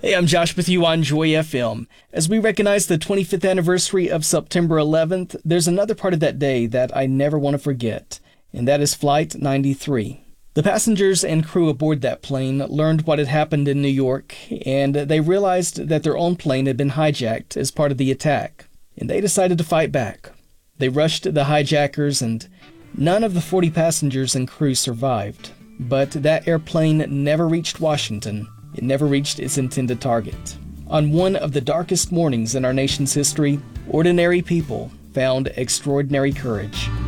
Hey, I'm Josh with you on Joy FM. As we recognize the 25th anniversary of September 11th, there's another part of that day that I never want to forget, and that is Flight 93. The passengers and crew aboard that plane learned what had happened in New York, and they realized that their own plane had been hijacked as part of the attack, and they decided to fight back. They rushed the hijackers, and none of the 40 passengers and crew survived. But that airplane never reached Washington. It never reached its intended target. On one of the darkest mornings in our nation's history, ordinary people found extraordinary courage.